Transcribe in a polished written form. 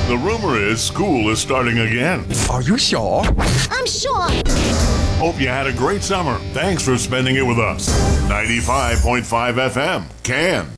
The rumor is school is starting again. Are you sure? I'm sure. Hope you had a great summer. Thanks for spending it with us. 95.5 FM, Can.